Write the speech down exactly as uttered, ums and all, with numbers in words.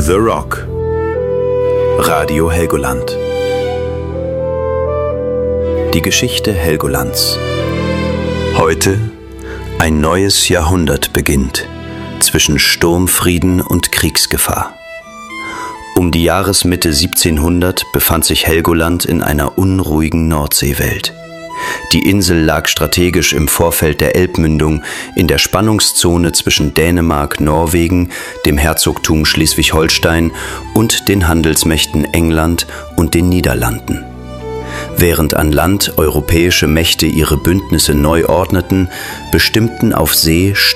The Rock. Radio Helgoland. Die Geschichte Helgolands. Heute ein neues Jahrhundert beginnt zwischen Sturmfrieden und Kriegsgefahr. Um die Jahresmitte siebzehnhundert befand sich Helgoland in einer unruhigen Nordseewelt. Die Insel lag strategisch im Vorfeld der Elbmündung in der Spannungszone zwischen Dänemark, Norwegen, dem Herzogtum Schleswig-Holstein und den Handelsmächten England und den Niederlanden. Während an Land europäische Mächte ihre Bündnisse neu ordneten, bestimmten auf See